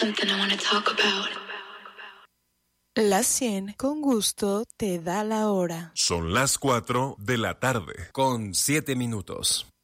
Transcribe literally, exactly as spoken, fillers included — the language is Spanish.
something I want to talk about. La cien con gusto te da la hora. Son las cuatro de la tarde, con siete minutos.